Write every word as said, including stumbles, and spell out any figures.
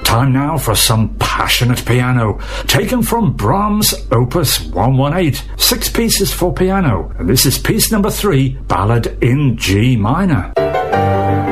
Time now for some passionate piano, taken from Brahms' Opus one eighteen, six pieces for piano. And this is piece number three, Ballad in G minor.